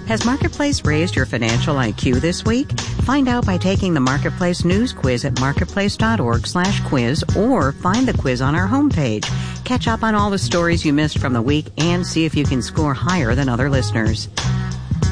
Has Marketplace raised your financial IQ this week? Find out by taking the Marketplace News Quiz at marketplace.org/quiz or find the quiz on our homepage. Catch up on all the stories you missed from the week and see if you can score higher than other listeners.